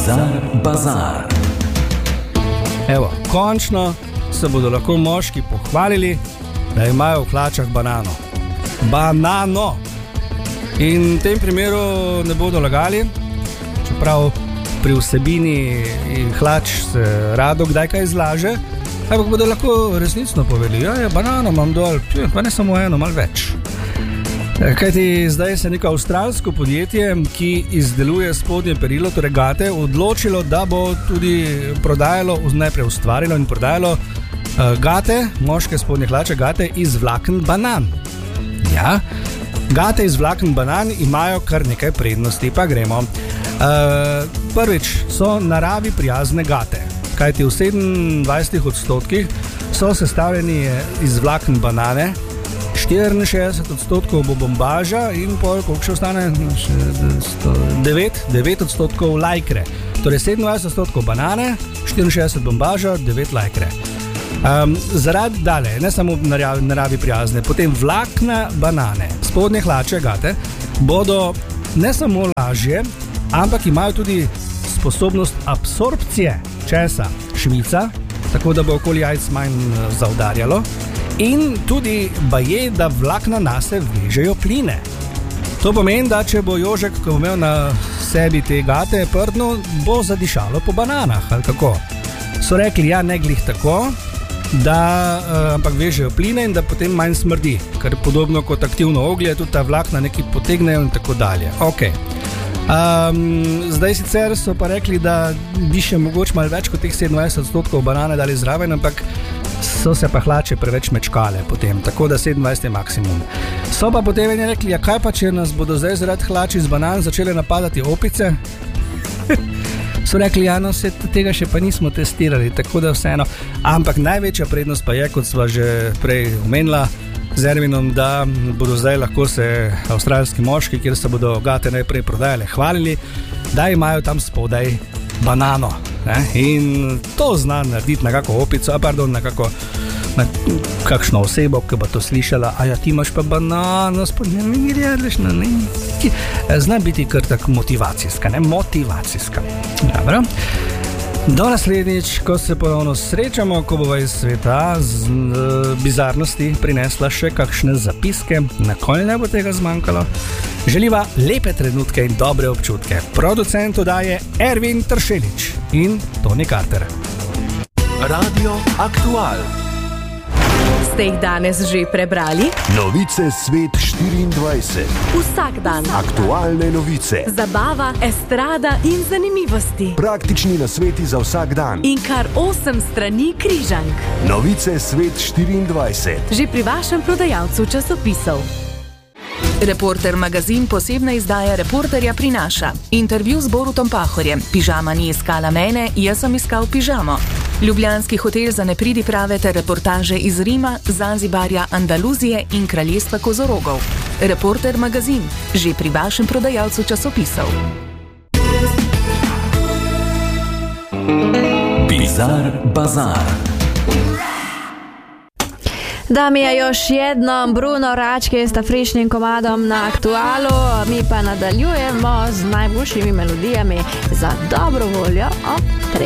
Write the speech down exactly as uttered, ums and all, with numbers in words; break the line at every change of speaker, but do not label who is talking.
Bizar Bazar.
Evo, končno se bodo lahko moški pohvalili, da imajo v hlačah banano. Banano! In v tem primeru ne bodo lagali, čeprav pri vsebini hlač se rado kdaj kaj izlaže, ampak bodo lahko resnično povedali, ja, je banano imam dol, pa ne samo eno, malo več. Kajti zdaj se neko avstralsko podjetje, ki izdeluje spodnje perilo, torej gate, odločilo, da bo tudi prodajalo, najprej ustvarilo in prodajalo uh, gate, moške spodnje hlače, gate iz vlaken banan. Ja, gate iz vlaken banan imajo kar nekaj prednosti, pa gremo. Uh, prvič, so naravi prijazne gate, kajti v sedemindvajsetih odstotkih so sestavljeni iz vlaken banane, štiriinšestdeset odstotkov bo bombaža in pol, koliko še ostane? devet odstotkov lajkre. Torej sedemindvajset odstotkov banane, štiriinšestdeset bombaža, devet lajkre. Um, zaradi dalje, ne samo naravi, naravi prijazne, potem vlakna banane, spodnje hlače, gate, bodo ne samo lažje, ampak imajo tudi sposobnost absorpcije česa, švica, tako da bo okoli jajc manj zaudarjalo. In tudi baje, da vlakna nase vežejo pline. To pomeni, da če bo Jožek, ko bo imel na sebi te gate prdno, bo zadišalo po bananah, ali kako. So rekli, ja, ne glih tako, da uh, ampak vežejo pline in da potem manj smrdi, ker podobno kot aktivno oglje, tudi ta vlakna nekaj potegnejo in tako dalje. Ok. Um, zdaj sicer so pa rekli, da bi še mogoče malo več kot teh sedemindvajset odstotkov banane dali zraven, ampak so se pa hlače preveč mečkale potem, tako da sedemindvajset je maksimum. So pa potem rekli, ja kaj pa, če nas bodo zdaj zaradi hlač iz banan začele napadati opice? So rekli, ja, no, se tega še pa nismo testirali, tako da vseeno. Ampak največja prednost pa je, kot sva že prej omenila z Ervinom, da bodo zdaj lahko se avstralski moški, kjer se bodo gate najprej prodajale, hvalili, da imajo tam spodaj banano. Ne? In to zna narediti nekako opico, a pardon, nekako na kakšno osebo, ki bo to slišala, a ja, ti imaš pa banano, spodnje, ne gledeš, ne, ne. Zna biti kar tak motivacijska, ne, motivacijska. Dobro. Do naslednjič, ko se ponovno srečamo, ko bova iz sveta z uh, bizarnosti prinesla še kakšne zapiske, nakoli ne bo tega zmanjkalo. Želiva lepe trenutke in dobre občutke. Producent oddaje Ervin Tršelič in Toni Carter.
Radio Aktual.
Ste jih danes že prebrali?
Novice Svet štiriindvajset.
Vsak dan.
Aktualne novice.
Zabava, estrada in zanimivosti.
Praktični nasveti za vsak dan.
In kar osem strani križank.
Novice Svet štiriindvajset.
Že pri vašem prodajalcu časopisov.
Reporter magazin posebna izdaja Reporterja prinaša intervju z Borutom Pahorjem. Pižama ni iskala mene, jaz sem iskal pižamo. Ljubljanski hotel za nepridiprave ter reportaže iz Rima, Zanzibarja, Andaluzije in kraljestva kozorogov. Reporter magazin, že pri vašem prodajalcu časopisov.
Bizar Bazar.
Da mi je još jednom Bruno Račke s tafrišnim komadom na Aktualu, mi pa nadaljujemo z najboljšimi melodijami za dobro voljo ob